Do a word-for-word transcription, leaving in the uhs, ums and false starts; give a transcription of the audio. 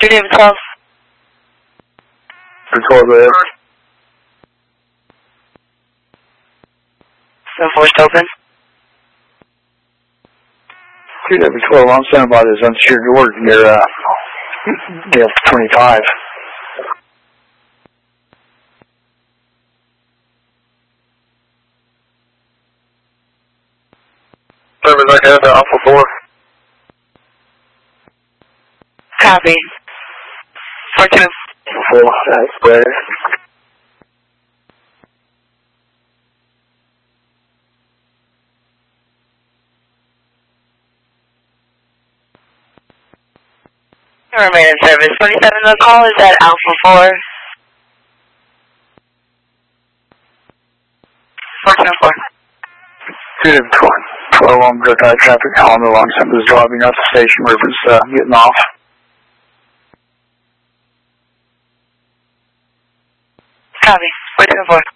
Your name is twelve. Control there. seven four is open. two W twelve on standby. There's unsecured doors near uh, Gale twenty-five. Service I got Alpha four. Copy. four two. Four, that's better. Remain in service. twenty-seven, the call is at Alpha four. four two four. two W twelve on good high traffic on the long side was driving out the station where it was uh, getting off. Copy. four two four.